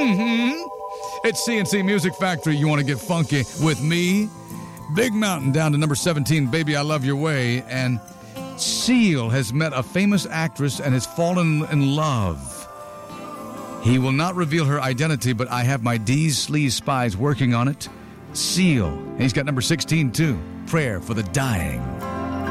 It's CNC Music Factory. You want to get funky with me? Big Mountain down to number 17, Baby I Love Your Way. And Seal has met a famous actress and has fallen in love. He will not reveal her identity, but I have my D's Sleaze Spies working on it. Seal. And he's got number 16 too, Prayer for the Dying.